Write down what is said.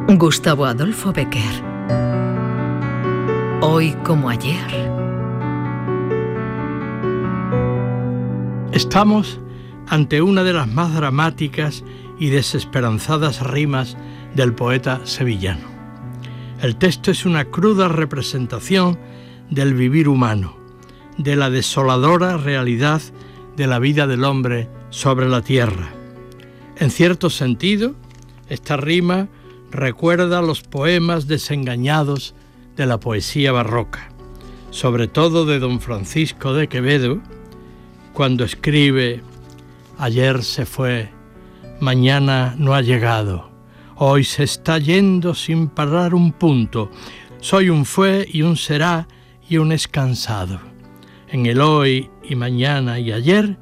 Gustavo Adolfo Bécquer. Hoy como ayer. Estamos ante una de las más dramáticas y desesperanzadas rimas del poeta sevillano. El texto es una cruda representación del vivir humano, de la desoladora realidad de la vida del hombre sobre la tierra. En cierto sentido, esta rima recuerda los poemas desengañados de la poesía barroca, sobre todo de don Francisco de Quevedo, cuando escribe: ayer se fue, mañana no ha llegado, hoy se está yendo sin parar un punto, soy un fue y un será y un es cansado. En el hoy y mañana y ayer